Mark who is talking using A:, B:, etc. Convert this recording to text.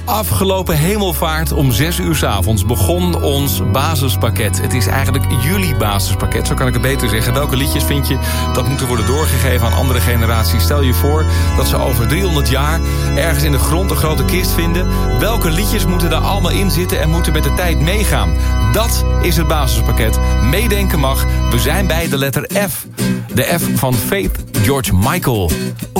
A: Afgelopen hemelvaart om 6 uur 's avonds begon ons basispakket. Het is eigenlijk jullie basispakket, zo kan ik het beter zeggen. Welke liedjes vind je dat moeten worden doorgegeven aan andere generaties? Stel je voor dat ze over 300 jaar ergens in de grond een grote kist vinden. Welke liedjes moeten daar allemaal in zitten en moeten met de tijd meegaan? Dat is het basispakket. Meedenken mag. We zijn bij de letter F. De F van Faith George Michael.